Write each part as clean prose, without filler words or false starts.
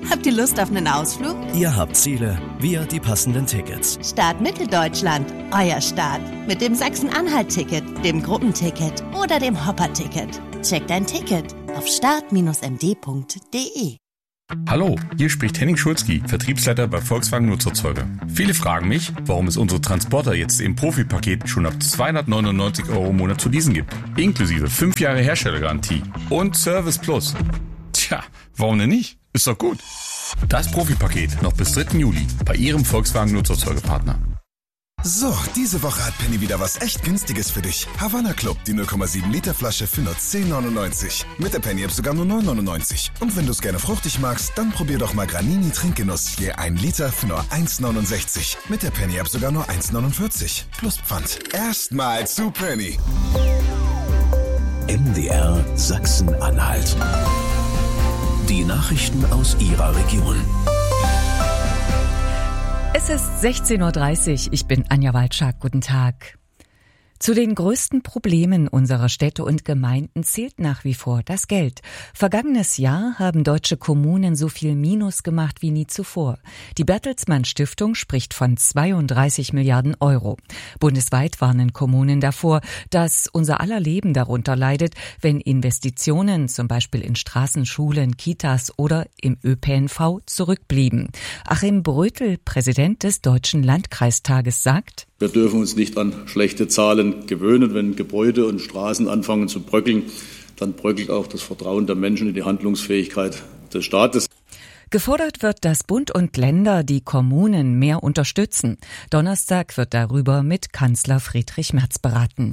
Habt ihr Lust auf einen Ausflug? Ihr habt Ziele, wir die passenden Tickets. Start Mitteldeutschland, euer Start. Mit dem Sachsen-Anhalt-Ticket, dem Gruppenticket oder dem Hopper-Ticket. Checkt ein Ticket auf start-md.de. Hallo, hier spricht Henning Schulzki, Vertriebsleiter bei Volkswagen Nutzerzeuger. Viele fragen mich, warum es unsere Transporter jetzt im Profi-Paket schon ab 299 € im Monat zu leasen gibt. Inklusive 5 Jahre Herstellergarantie und Service Plus. Tja, warum denn nicht? Ist doch gut. Das Profi-Paket noch bis 3. Juli bei Ihrem Volkswagen Nutzerzeugerpartner. So, diese Woche hat Penny wieder was echt Günstiges für dich. Havanna Club, die 0,7 Liter Flasche für nur 10,99. Mit der Penny App sogar nur 9,99. Und wenn du es gerne fruchtig magst, dann probier doch mal Granini Trinkgenuss. Je 1 Liter für nur 1,69. Mit der Penny App sogar nur 1,49. Plus Pfand. Erstmal zu Penny. MDR Sachsen-Anhalt. Die Nachrichten aus Ihrer Region. Es ist 16:30 Uhr. Ich bin Anja Walczak. Guten Tag. Zu den größten Problemen unserer Städte und Gemeinden zählt nach wie vor das Geld. Vergangenes Jahr haben deutsche Kommunen so viel Minus gemacht wie nie zuvor. Die Bertelsmann Stiftung spricht von 32 Milliarden €. Bundesweit warnen Kommunen davor, dass unser aller Leben darunter leidet, wenn Investitionen, zum Beispiel in Straßen, Schulen, Kitas oder im ÖPNV, zurückblieben. Achim Brötel, Präsident des Deutschen Landkreistages, sagt: Wir dürfen uns nicht an schlechte Zahlen gewöhnen. Wenn Gebäude und Straßen anfangen zu bröckeln, dann bröckelt auch das Vertrauen der Menschen in die Handlungsfähigkeit des Staates. Gefordert wird, dass Bund und Länder die Kommunen mehr unterstützen. Donnerstag wird darüber mit Kanzler Friedrich Merz beraten.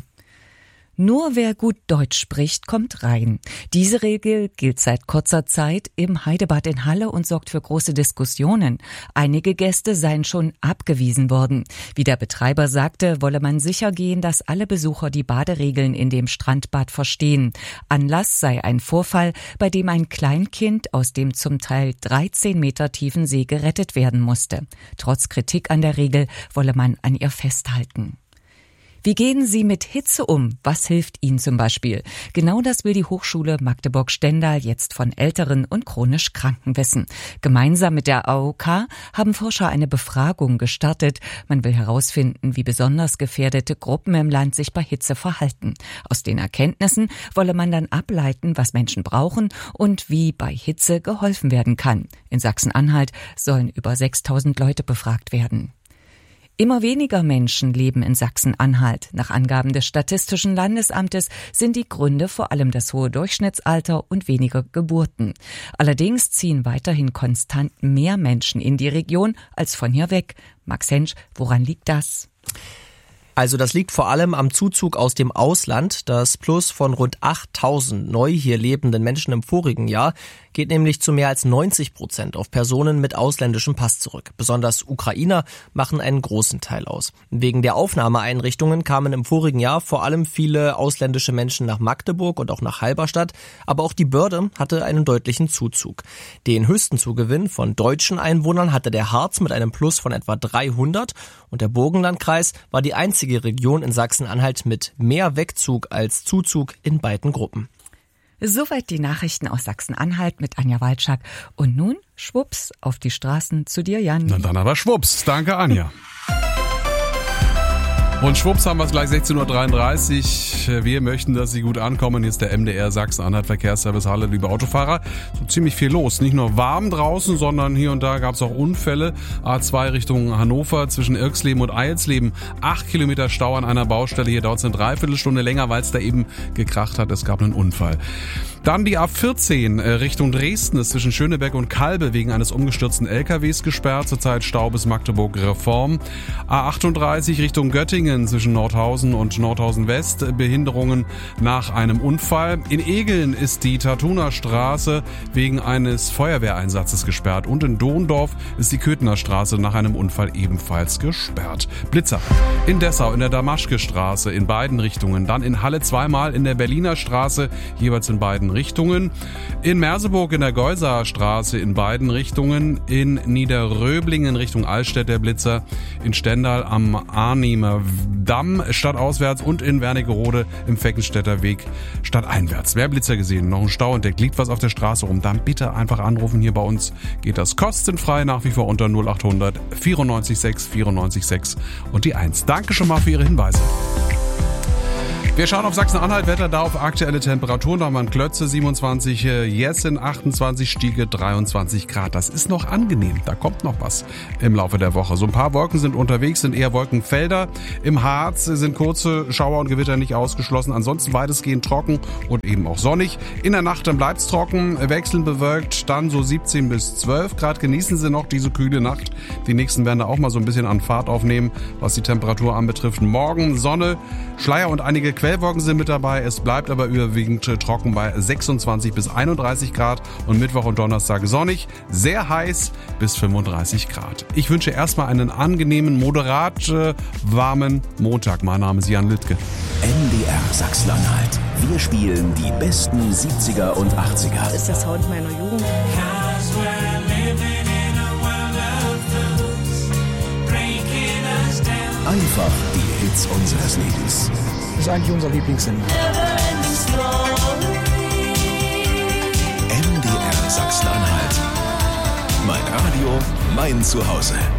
Nur wer gut Deutsch spricht, kommt rein. Diese Regel gilt seit kurzer Zeit im Heidebad in Halle und sorgt für große Diskussionen. Einige Gäste seien schon abgewiesen worden. Wie der Betreiber sagte, wolle man sicher gehen, dass alle Besucher die Baderegeln in dem Strandbad verstehen. Anlass sei ein Vorfall, bei dem ein Kleinkind aus dem zum Teil 13 Meter tiefen See gerettet werden musste. Trotz Kritik an der Regel wolle man an ihr festhalten. Wie gehen Sie mit Hitze um? Was hilft Ihnen zum Beispiel? Genau das will die Hochschule Magdeburg-Stendal jetzt von Älteren und chronisch Kranken wissen. Gemeinsam mit der AOK haben Forscher eine Befragung gestartet. Man will herausfinden, wie besonders gefährdete Gruppen im Land sich bei Hitze verhalten. Aus den Erkenntnissen wolle man dann ableiten, was Menschen brauchen und wie bei Hitze geholfen werden kann. In Sachsen-Anhalt sollen über 6.000 Leute befragt werden. Immer weniger Menschen leben in Sachsen-Anhalt. Nach Angaben des Statistischen Landesamtes sind die Gründe vor allem das hohe Durchschnittsalter und weniger Geburten. Allerdings ziehen weiterhin konstant mehr Menschen in die Region als von hier weg. Max Hensch, woran liegt das? Also das liegt vor allem am Zuzug aus dem Ausland. Das Plus von rund 8.000 neu hier lebenden Menschen im vorigen Jahr geht nämlich zu mehr als 90% auf Personen mit ausländischem Pass zurück. Besonders Ukrainer machen einen großen Teil aus. Wegen der Aufnahmeeinrichtungen kamen im vorigen Jahr vor allem viele ausländische Menschen nach Magdeburg und auch nach Halberstadt. Aber auch die Börde hatte einen deutlichen Zuzug. Den höchsten Zugewinn von deutschen Einwohnern hatte der Harz mit einem Plus von etwa 300 und der Burgenlandkreis war die einzige Region in Sachsen-Anhalt mit mehr Wegzug als Zuzug in beiden Gruppen. Soweit die Nachrichten aus Sachsen-Anhalt mit Anja Walczak. Und nun, schwupps, auf die Straßen zu dir, Jan. Na dann aber schwupps. Danke, Anja. Und schwupps haben wir es gleich 16:33 Uhr. Wir möchten, dass Sie gut ankommen. Hier ist der MDR Sachsen-Anhalt Verkehrsservice Halle, liebe Autofahrer. So ziemlich viel los. Nicht nur warm draußen, sondern hier und da gab es auch Unfälle. A2 Richtung Hannover zwischen Irxleben und Eilsleben. 8 Kilometer Stau an einer Baustelle. Hier dauert es eine Dreiviertelstunde länger, weil es da eben gekracht hat. Es gab einen Unfall. Dann die A14 Richtung Dresden ist zwischen Schönebeck und Kalbe wegen eines umgestürzten LKWs gesperrt. Zurzeit Stau bis Magdeburg Reform. A38 Richtung Göttingen zwischen Nordhausen und Nordhausen West. Behinderungen nach einem Unfall. In Egeln ist die Tartuner Straße wegen eines Feuerwehreinsatzes gesperrt. Und in Dohndorf ist die Köthener Straße nach einem Unfall ebenfalls gesperrt. Blitzer in Dessau in der Damaschke Straße in beiden Richtungen. Dann in Halle zweimal in der Berliner Straße, jeweils in beiden Richtungen. In Merseburg in der Geusaer Straße in beiden Richtungen. In Niederröblingen Richtung Altstädt der Blitzer. In Stendal am Arnhemer Damm stadtauswärts und in Wernigerode im Feckenstädter Weg stadteinwärts. Wer Blitzer gesehen, noch ein Stau entdeckt, liegt was auf der Straße rum, dann bitte einfach anrufen. Hier bei uns geht das kostenfrei nach wie vor unter 0800 94 6 94 6 und die 1. Danke schon mal für Ihre Hinweise. Wir schauen auf Sachsen-Anhalt, Wetter da auf aktuelle Temperaturen. Da haben wir in Klötze 27, Jessen 28, Stiege 23 Grad. Das ist noch angenehm, da kommt noch was im Laufe der Woche. So ein paar Wolken sind unterwegs, sind eher Wolkenfelder. Im Harz sind kurze Schauer und Gewitter nicht ausgeschlossen. Ansonsten weitestgehend trocken und eben auch sonnig. In der Nacht dann bleibt's trocken, wechselnd bewölkt, dann so 17 bis 12 Grad. Genießen Sie noch diese kühle Nacht. Die nächsten werden da auch mal so ein bisschen an Fahrt aufnehmen, was die Temperatur anbetrifft. Morgen Sonne, Schleier und einige Quellwolken sind mit dabei. Es bleibt aber überwiegend trocken bei 26 bis 31 Grad und Mittwoch und Donnerstag sonnig, sehr heiß bis 35 Grad. Ich wünsche erstmal einen angenehmen, moderat warmen Montag. Mein Name ist Jan Lüttke. NDR Sachsen-Anhalt. Wir spielen die besten 70er und 80er. Das ist der Sound meiner Jugend. Einfach die Hits unseres Lebens. Das ist eigentlich unser Lieblingssender. NDR Sachsen-Anhalt. Mein Radio, mein Zuhause.